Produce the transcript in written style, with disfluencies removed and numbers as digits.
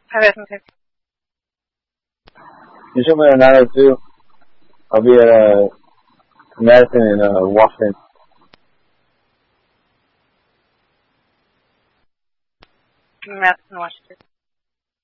Hi, Beth. You show me at 9:02. I'll be at Madison and Washington. Madison, Washington.